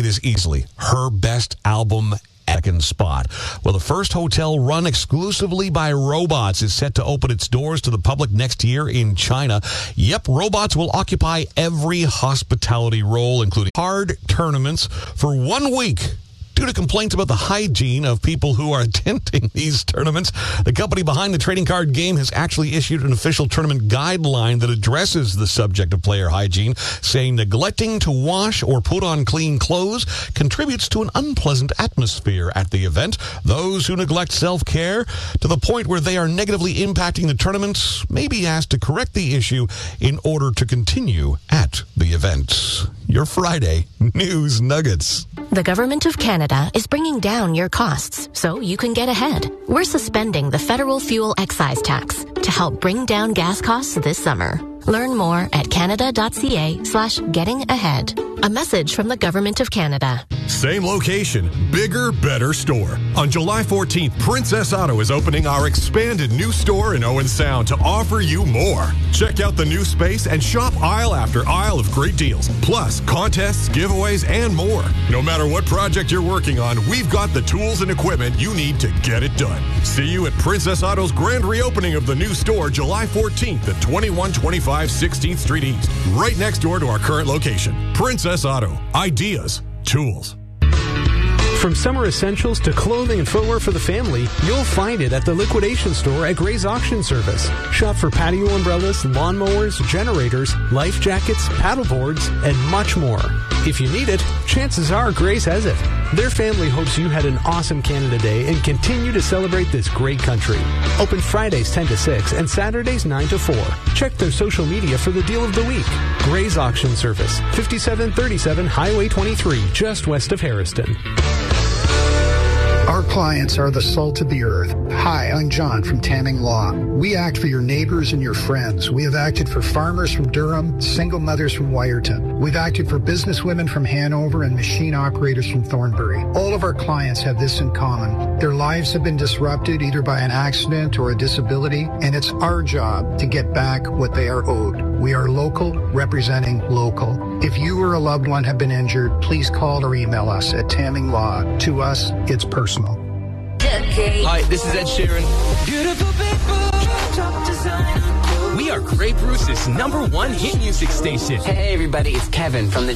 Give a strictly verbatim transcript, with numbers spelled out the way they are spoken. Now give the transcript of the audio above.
this easily. Her best album second spot. Well, the first hotel run exclusively by robots is set to open its doors to the public next year in China. Yep, robots will occupy every hospitality role, including card tournaments, for one week. Due to complaints about the hygiene of people who are attending these tournaments, the company behind the trading card game has actually issued an official tournament guideline that addresses the subject of player hygiene, saying neglecting to wash or put on clean clothes contributes to an unpleasant atmosphere at the event. Those who neglect self-care to the point where they are negatively impacting the tournament may be asked to correct the issue in order to continue at the event. Your Friday News Nuggets. The Government of Canada is bringing down your costs so you can get ahead. We're suspending the federal fuel excise tax to help bring down gas costs this summer. Learn more at canada.ca slash getting ahead. A message from the Government of Canada. Same location, bigger, better store. On July fourteenth, Princess Auto is opening our expanded new store in Owen Sound to offer you more. Check out the new space and shop aisle after aisle of great deals, plus contests, giveaways, and more. No matter what project you're working on, we've got the tools and equipment you need to get it done. See you at Princess Auto's grand reopening of the new store July fourteenth at twenty-one twenty-five sixteenth Street East, right next door to our current location. Princess Auto. Ideas. Tools. From summer essentials to clothing and footwear for the family, you'll find it at the liquidation store at Gray's Auction Service. Shop for patio umbrellas, lawnmowers, generators, life jackets, paddleboards, and much more. If you need it, chances are Gray's has it. Their family hopes you had an awesome Canada Day and continue to celebrate this great country. Open Fridays ten to six and Saturdays nine to four. Check their social media for the deal of the week. Gray's Auction Service, fifty-seven thirty-seven Highway twenty-three, just west of Harrison. Our clients are the salt of the earth. Hi, I'm John from Tamming Law. We act for your neighbors and your friends. We have acted for farmers from Durham, single mothers from Wyerton. We've acted for businesswomen from Hanover and machine operators from Thornbury. All of our clients have this in common. Their lives have been disrupted either by an accident or a disability, and it's our job to get back what they are owed. We are local, representing local. If you or a loved one have been injured, please call or email us at Tamming Law. To us, it's personal. Hi, this is Ed Sheeran. Beautiful people, top design. We are Grey Bruce's number one hit music station. Hey everybody, it's Kevin from the